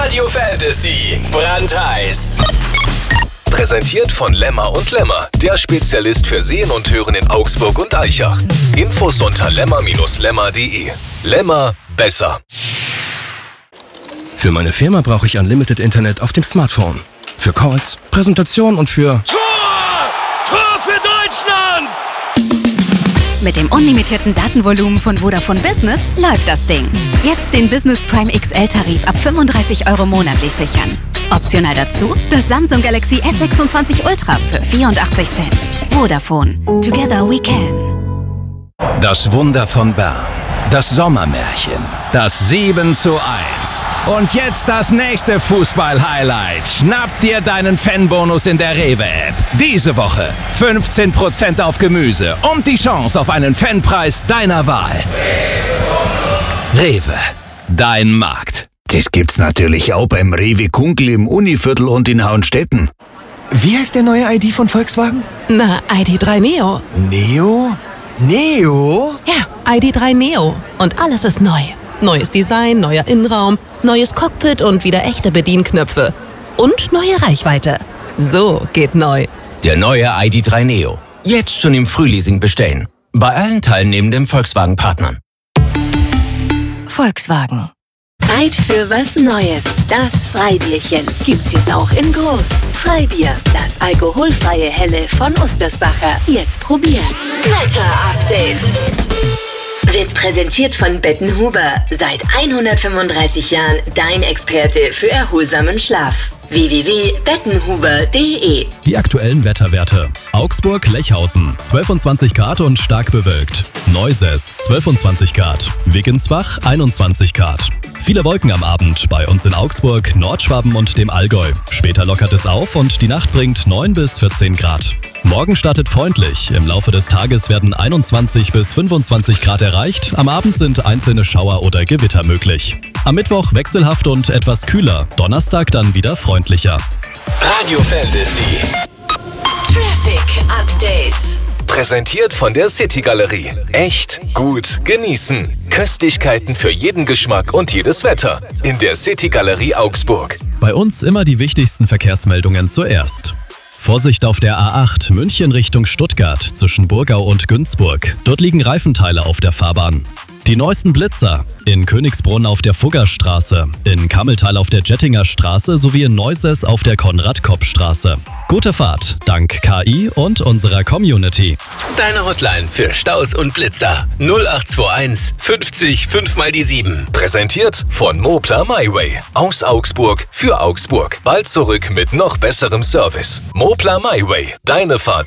Radio Fantasy. Brandheiß. Präsentiert von Lemmer und Lemmer, der Spezialist für Sehen und Hören in Augsburg und Aichach. Infos unter lemmer-lemmer.de. Lemmer, besser. Für meine Firma brauche ich Unlimited Internet auf dem Smartphone. Für Calls, Präsentation und für... Tor für Deutschland! Mit dem unlimitierten Datenvolumen von Vodafone Business läuft das Ding. Jetzt den Business Prime XL-Tarif ab 35 € monatlich sichern. Optional dazu das Samsung Galaxy S26 Ultra für 84 Cent. Vodafone. Together we can. Das Wunder von Bern. Das Sommermärchen. Das 7:1. Und jetzt das nächste Fußball-Highlight. Schnapp dir deinen Fanbonus in der Rewe-App. Diese Woche 15% auf Gemüse und die Chance auf einen Fanpreis deiner Wahl. Rewe, dein Markt. Das gibt's natürlich auch beim Rewe Kunkel im Univiertel und in Hauenstetten. Wie heißt der neue ID von Volkswagen? Na, ID.3 Neo. Neo? Neo? Ja, ID.3 Neo. Und alles ist neu. Neues Design, neuer Innenraum, neues Cockpit und wieder echte Bedienknöpfe. Und neue Reichweite. So geht neu. Der neue ID.3 Neo. Jetzt schon im Frühleasing bestellen. Bei allen teilnehmenden Volkswagen-Partnern. Volkswagen. Zeit für was Neues. Das Freibierchen gibt's jetzt auch in groß. Freibier, das alkoholfreie Helle von Ostersbacher. Jetzt probieren. Wetter-Update. Wird präsentiert von Bettenhuber. Seit 135 Jahren dein Experte für erholsamen Schlaf. www.bettenhuber.de. Die aktuellen Wetterwerte. Augsburg-Lechhausen 12 Grad und stark bewölkt. Neuses 12 Grad. Wiggensbach 21 Grad. Viele Wolken am Abend bei uns in Augsburg, Nordschwaben und dem Allgäu. Später lockert es auf und die Nacht bringt 9 bis 14 Grad. Morgen startet freundlich. Im Laufe des Tages werden 21 bis 25 Grad erreicht. Am Abend sind einzelne Schauer oder Gewitter möglich. Am Mittwoch wechselhaft und etwas kühler. Donnerstag dann wieder freundlicher. Radio Fantasy. Traffic Update. Präsentiert von der City Galerie. Echt gut genießen. Köstlichkeiten für jeden Geschmack und jedes Wetter. In der City Galerie Augsburg. Bei uns immer die wichtigsten Verkehrsmeldungen zuerst. Vorsicht auf der A8 München Richtung Stuttgart zwischen Burgau und Günzburg. Dort liegen Reifenteile auf der Fahrbahn. Die neuesten Blitzer in Königsbrunn auf der Fuggerstraße, in Kammeltal auf der Jettinger Straße sowie in Neuses auf der Konrad-Kopp-Straße. Gute Fahrt, dank KI und unserer Community. Deine Hotline für Staus und Blitzer 0821 50 5 mal die 7. Präsentiert von Moplar MyWay. Aus Augsburg für Augsburg. Bald zurück mit noch besserem Service. Moplar MyWay. Deine Fahrt